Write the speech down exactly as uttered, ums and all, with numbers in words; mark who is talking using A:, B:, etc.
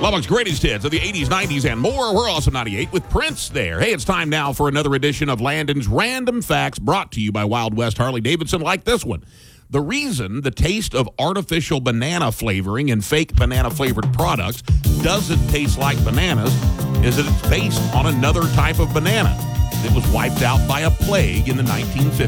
A: Lubbock's greatest hits of the eighties, nineties, and more. We're Awesome ninety-eight with Prince there. Hey, it's time now for another edition of Landon's Random Facts, brought to you by Wild West Harley-Davidson, like this one. The reason the taste of artificial banana flavoring and fake banana-flavored products doesn't taste like bananas is that it's based on another type of banana that was wiped out by a plague in the nineteen fifties.